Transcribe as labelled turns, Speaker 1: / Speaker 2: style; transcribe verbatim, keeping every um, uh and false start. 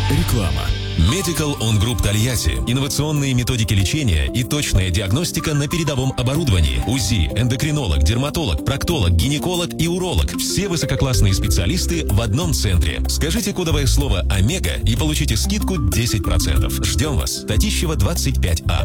Speaker 1: Реклама.
Speaker 2: Medical On Group Тольятти. Инновационные методики лечения и точная диагностика на передовом оборудовании. УЗИ, эндокринолог, дерматолог, проктолог, гинеколог и уролог. Все высококлассные специалисты в одном центре. Скажите кодовое слово «Омега» и получите скидку десять процентов. Ждем вас. Татищева, двадцать пять А.